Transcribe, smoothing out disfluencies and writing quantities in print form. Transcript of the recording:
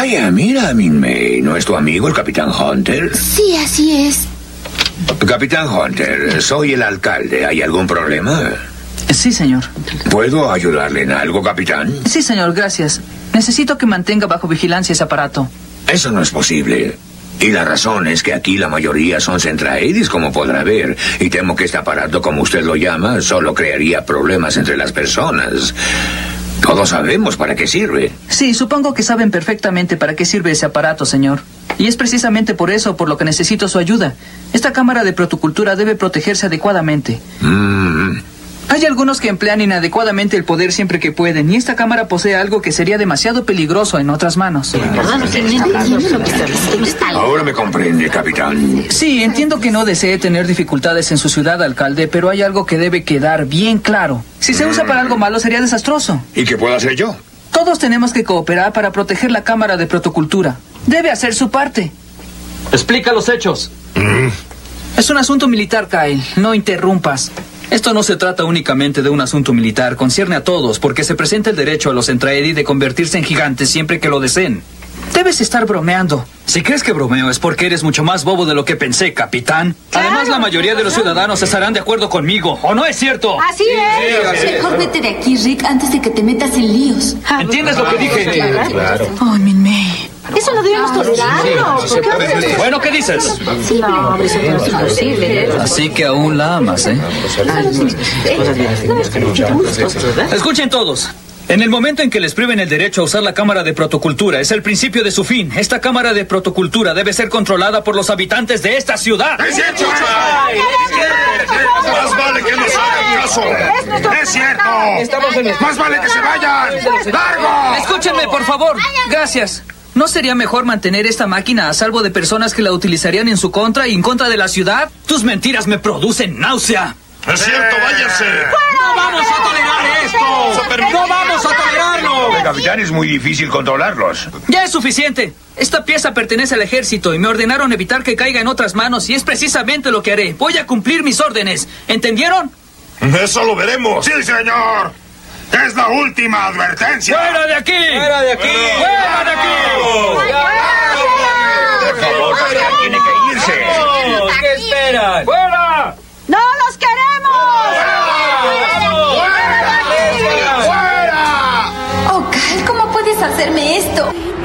Vaya, mira, Min May, ¿no es tu amigo el Capitán Hunter? Sí, así es. Capitán Hunter, soy el alcalde. ¿Hay algún problema? Sí, señor. ¿Puedo ayudarle en algo, capitán? Sí, señor, gracias. Necesito que mantenga bajo vigilancia ese aparato. Eso no es posible. Y la razón es que aquí la mayoría son Centraedis, como podrá ver. Y temo que este aparato, como usted lo llama, solo crearía problemas entre las personas. Todos sabemos para qué sirve. Sí, supongo que saben perfectamente para qué sirve ese aparato, señor. Y es precisamente por eso por lo que necesito su ayuda. Esta cámara de protocultura debe protegerse adecuadamente. Hay algunos que emplean inadecuadamente el poder siempre que pueden, y esta cámara posee algo que sería demasiado peligroso en otras manos. Ahora me comprende, capitán. Sí, entiendo que no desee tener dificultades en su ciudad, alcalde, pero hay algo que debe quedar bien claro. Si se usa para algo malo, sería desastroso. ¿Y qué puedo hacer yo? Todos tenemos que cooperar para proteger la cámara de protocultura. Debe hacer su parte. Explica los hechos. Es un asunto militar, Kyle. No interrumpas. Esto no se trata únicamente de un asunto militar, concierne a todos, porque se presenta el derecho a los Centraedi de convertirse en gigantes siempre que lo deseen. Debes estar bromeando. Si crees que bromeo es porque eres mucho más bobo de lo que pensé, capitán. Además, la mayoría de los ciudadanos estarán de acuerdo conmigo, ¿o no es cierto? Así es. Mejor vete de aquí, Rick, antes de que te metas en líos. ¿Entiendes lo que dije? Ay, Min May. Eso no debemos tolerarlo. Bueno, ¿qué dices? No, eso no es posible. Así que aún la amas, ¿eh? Escuchen todos. En el momento en que les priven el derecho a usar la cámara de protocultura, es el principio de su fin. Esta cámara de protocultura debe ser controlada por los habitantes de esta ciudad. ¡Es cierto! ¡Más vale que nos hagan caso! ¡Es cierto! ¡Más vale que se vayan! ¡Largo! Escúchenme, por favor. Gracias. ¿No sería mejor mantener esta máquina a salvo de personas que la utilizarían en su contra y en contra de la ciudad? Tus mentiras me producen náusea. ¡Es cierto! ¡Váyanse! ¡No vamos a tolerar esto! ¡No vamos a tolerarlo! Capitán, es muy difícil controlarlos. Ya es suficiente. Esta pieza pertenece al ejército y me ordenaron evitar que caiga en otras manos y es precisamente lo que haré. Voy a cumplir mis órdenes. ¿Entendieron? ¡Eso lo veremos! ¡Sí, señor! ¡Es la última advertencia! ¡Fuera de aquí! ¡Fuera de aquí! ¡Fuera de aquí! Por favor, capitán, tiene que irse. ¿Qué esperan? ¡Fuera! ¡No los queremos! ¡Fuera! Oh, Kyle, ¿cómo puedes hacerme esto?